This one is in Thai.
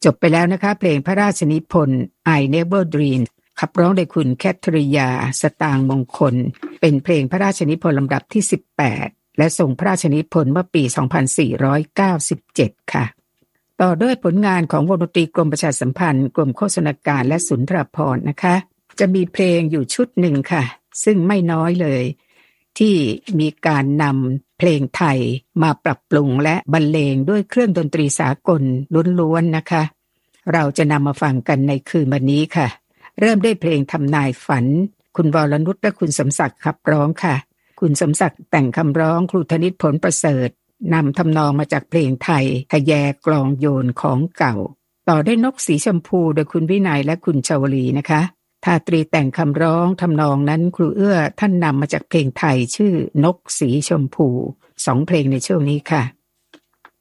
จบไปแล้วนะคะเพลงพระราชนิพนธ์ I Never Dreamed ขับร้องโดยคุณแคทริยาสตางค์มงคลเป็นเพลงพระราชนิพนธ์ลำดับที่18และทรงพระราชนิพนธ์เมื่อปี 2497 ค่ะต่อด้วยผลงานของวงดนตรีกรมประชาสัมพันธ์กรมโฆษณาการและสุนทรภรณ์นะคะจะมีเพลงอยู่ชุดหนึ่งค่ะซึ่งไม่น้อยเลยที่มีการนำเพลงไทยมาปรับปรุงและบรรเลงด้วยเครื่องดนตรีสากลล้วนๆนะคะเราจะนำมาฟังกันในคืนวันนี้ค่ะเริ่มด้วยเพลงทำนายฝันคุณวรนุชและคุณสมศักดิ์ขับร้องค่ะคุณสมศักดิ์แต่งคำร้องครูธนิตผลประเสริฐนำทำนองมาจากเพลงไทยทะแยกลองโยนของเก่าต่อด้วยนกสีชมพูโดยคุณวินัยและคุณชวลีนะคะทาตรีแต่งคำร้องทำนองนั้นครูเอื้อท่านนำมาจากเพลงไทยชื่อนกสีชมพู2เพลงในช่วงนี้ค่ะ